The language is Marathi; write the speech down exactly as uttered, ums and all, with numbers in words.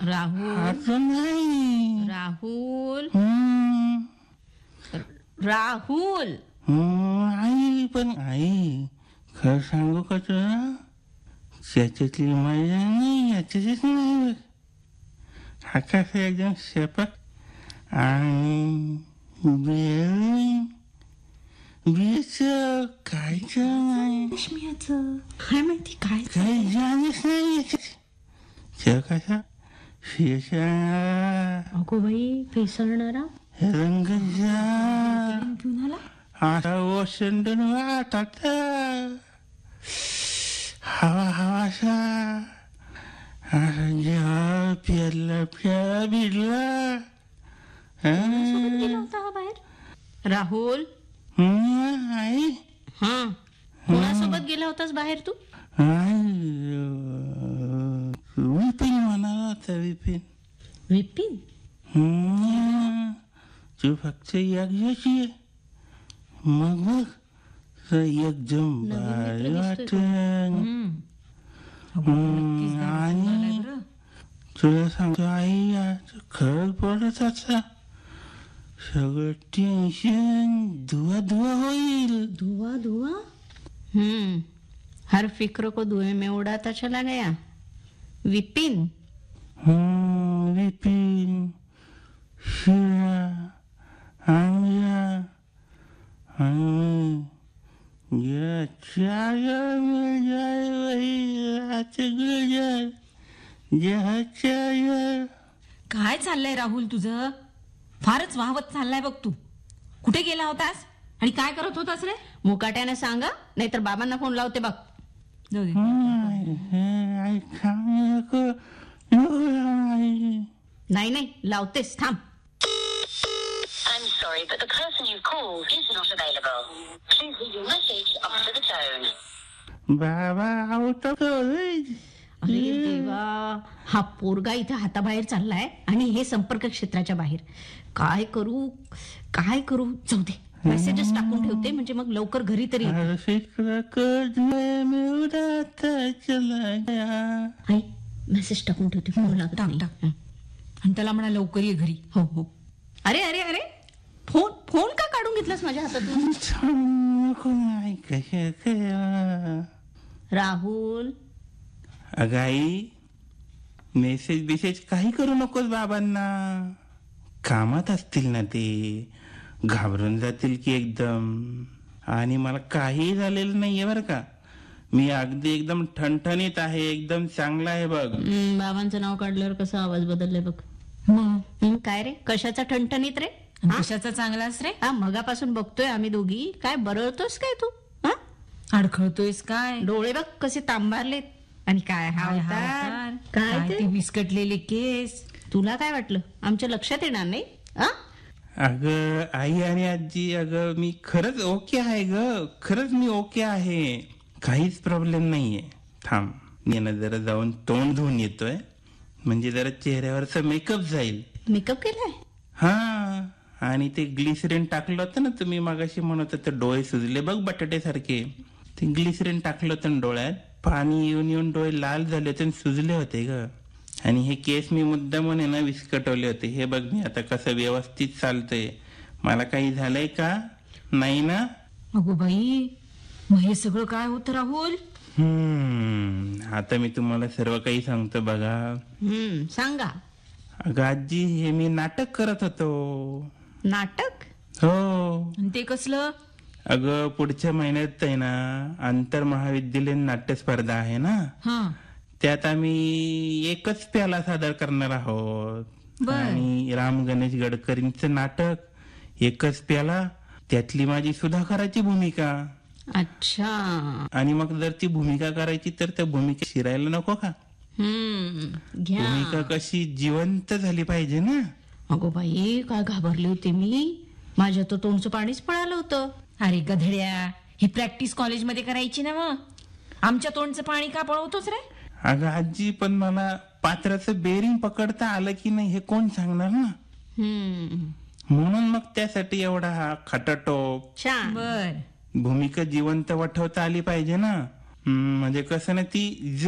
राहुल असं नाही. राहुल हम्म. राहुल हम्म, आई पण आई खरं सांगू का तुला, त्याच्यातली मजा नाही याच्यातच नाही. हा कसा एकदम शेपक आणि बेळी बेच कायच नाही, रेशमियाचं काय माहिती काय काही जाणच नाही याच्यात. ते कसा फेशा अगो बाई फेसळणारा रंगजा घेऊन आला. असा ओसंडून वाहतात हवा हवासा, असं जेव्हा पेरला प्या भिडला. सोबत गेला होता हा बाहेर राहुल. हम्म, आई हा कोणासोबत गेला होतास बाहेर तू? आई विपिन म्हणाला होता विपिन. विपिन हम्म, तू फक्त एकदाची आहे, मग बघ तर एकदम भारी वाटेल. हम्म, आणि तुला सांगतो आई, आज खरंच पडत आता सगळं टेन्शन धुवा धुवा होईल. धुआ धुआ हम्म हर फिक्र को धुएं में उड़ाता चला गया विपिन. हम्म, विपिन शिरा आमजा आणि या चार मिल जाए वही रात गुजर जहाँ चार. काय चाललंय राहुल तुझं? फारच वाहवत चाललाय बघ तू. कुठे गेला होतास आणि काय करत होतास रे? मुकाट्याने सांगा नाहीतर बाबांना फोन लावते बघ. जाऊ दे. आई खाऊ नको नको आई. नाही नाही लावतेस थांब. I'm sorry, but the person you've called is not available. Please leave your message after the tone. बाबा आउट ऑफ अरे देवा, हा पोरगा इथे हाताबाहेर चाललाय आणि हे संपर्क क्षेत्राच्या बाहेर. काय करू काय करू, जाऊ दे मेसेजेस टाकून ठेवते म्हणजे मग लवकर घरी तरी येते. फिक्र कर में उड़ाता चला गया. आई मेसेज टाकून ठेवते, फोन लागत टाक नाही. टाक आणि त्याला म्हणा लवकर ये घरी. हो हो. अरे अरे अरे फोन फोन का काढून घेतलास माझ्या हातातून? नको नाही कशा कया. राहुल अगं आई, मेसेज बिसेज काही करू नकोस बाबांना. कामात असतील ना ते, घाबरून जातील की एकदम. आणि मला काही झालेलं नाहीये बरं का, मी अगदी एकदम ठणठणीत आहे, एकदम चांगला आहे बघ. हम्म, बाबांचं नाव काढल्यावर कसा आवाज बदललाय बघ. मग हम्म, काय रे कशाचा ठणठणीत रे? आणि कशाचा चांगलास रे? हा मगापासून बघतोय आम्ही दोघी. काय बरळतोस काय तू? हा अडखळतोयस काय? डोळे बघ कसे तांबारलेत. आणि काय हा काय हा अवतार? अवतार? काय काय ते? ते विस्कटलेले केस? तुला काय वाटलं आमच्या लक्षात येणार नाही? हा अगं आई आणि आजी, अगं मी खरंच ओके आहे ग, खरंच मी ओके आहे, काहीच प्रॉब्लेम नाहीये. थांब मी ना जरा जाऊन तोंड धुवून येतोय, म्हणजे जरा चेहऱ्यावरचा मेकअप जाईल. मेकअप केलाय? हा, आणि ते ग्लिसरीन टाकलं होतं ना तुम्ही मागाशी म्हणत होते डोळे सुजले बघ बटाटे सारखे. ते ग्लिसरीन टाकलं होतं ना डोळ्यात, पाणी येऊन येऊन डोळे लाल झाले होते आणि सुजले होते ग. आणि हे केस मी मुद्दाम म्हणून ना विस्कटवले होते. हे बघ मी आता कसं व्यवस्थित चालतंय. मला काही झालंय का? नाही ना? अगो बाई, मग हे सगळं काय होतं राहुल? हम्म, आता मी तुम्हाला सर्व काही सांगतो बघा. हम्म सांगा. अगं आजी, हे मी नाटक करत होतो. नाटक? हो. आणि ते कसलं? अगं पुढच्या महिन्यात आहे ना आंतर महाविद्यालयीन नाट्य स्पर्धा आहे ना, हा त्यात आम्ही एकच प्याला सादर करणार आहोत. बर. आणि राम गणेश गडकरींचं नाटक एकच प्याला, त्यातली माझी सुधाकराची भूमिका. अच्छा. आणि मग जर ती भूमिका करायची तर त्या भूमिका शिरायला नको का? हम्म घ्या. भूमिका कशी जिवंत झाली पाहिजे ना. अगो बाई, काय घाबरले होते मी. माझ्या तर तोंडचं पाणीच पळालं होतं. अरे गधड्या, ही प्रॅक्टिस कॉलेजमध्ये करायची ना. मग आमच्या तोंडचं पाणी का पळवतोच रे? अगं आजी, पण मला पात्राचं बेरिंग पकडता आलं की नाही हे कोण सांगणार ना. हम्म म्हणून मग त्यासाठी एवढा हा खटाटोप. छान. बर. भूमिका जिवंत वठवता आली पाहिजे ना. हम्म, म्हणजे कसं ना ती